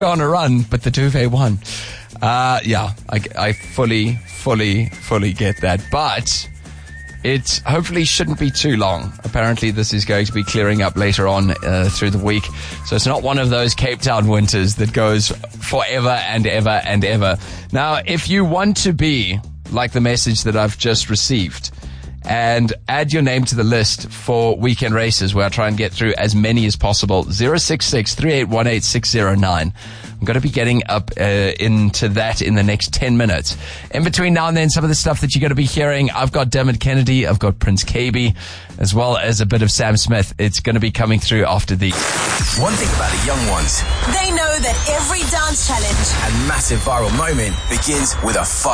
on a run, but the duvet won. I fully get that. But it hopefully shouldn't be too long. Apparently this is going to be clearing up later on through the week. So it's not one of those Cape Town winters that goes forever and ever and ever. Now, if you want to be like the message that I've just received and add your name to the list for weekend races, where I try and get through as many as possible, 066-3818-609. I'm going to be getting up into that in the next 10 minutes. In between now and then, some of the stuff that you're going to be hearing, I've got Dermot Kennedy, I've got Prince KB, as well as a bit of Sam Smith. It's going to be coming through after the... One thing about the young ones, they know that every dance challenge and massive viral moment begins with a fight.